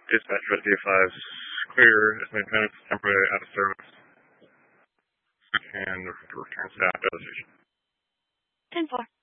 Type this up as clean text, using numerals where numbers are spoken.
Dispatch Rescue 5's clear. Estimated minutes temporarily out of service. And return staff to the station. 10-4.